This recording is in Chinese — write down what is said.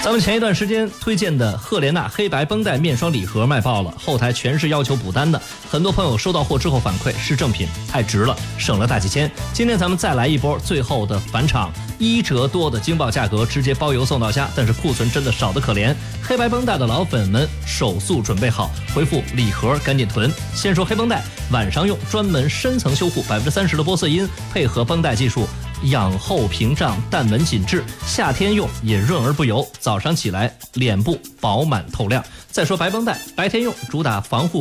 咱们前一段时间推荐的赫莲娜黑白绷带面霜礼盒卖爆了，后台全是要求补单的，很多朋友收到货之后反馈是正品，太值了，省了大几千。今天咱们再来一波最后的返场，1折多的惊爆价格，直接包邮送到家，但是库存真的少得可怜。黑白绷带的老粉们手速准备好，回复礼盒赶紧囤。先说黑绷带，晚上用专门深层修护，30%的玻色因，配合绷带技术。养厚屏障，淡纹紧致，夏天用也润而不油，早上起来脸部饱满透亮。再说白绷带，白天用主打防护